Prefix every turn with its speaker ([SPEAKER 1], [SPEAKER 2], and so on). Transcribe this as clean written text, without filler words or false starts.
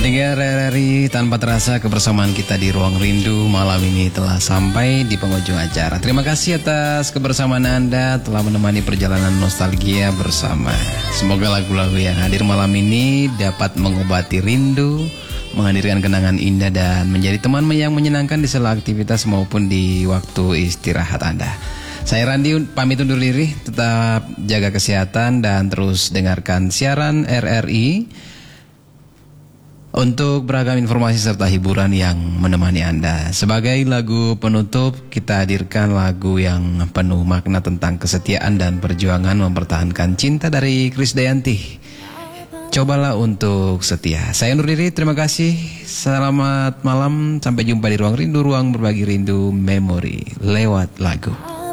[SPEAKER 1] Pendengar RRI, tanpa terasa kebersamaan kita di Ruang Rindu malam ini telah sampai di penghujung acara. Terima kasih atas kebersamaan Anda telah menemani perjalanan nostalgia bersama. Semoga lagu-lagu yang hadir malam ini dapat mengobati rindu, menghadirkan kenangan indah dan menjadi teman yang menyenangkan di sela aktivitas maupun di waktu istirahat Anda. Saya Randi pamit undur diri, tetap jaga kesehatan dan terus dengarkan siaran RRI untuk beragam informasi serta hiburan yang menemani Anda. Sebagai lagu penutup, kita hadirkan lagu yang penuh makna tentang kesetiaan dan perjuangan mempertahankan cinta dari Krisdayanti. Cobalah untuk setia. Saya undur diri, terima kasih. Selamat malam, sampai jumpa di Ruang Rindu, ruang berbagi rindu memori lewat lagu.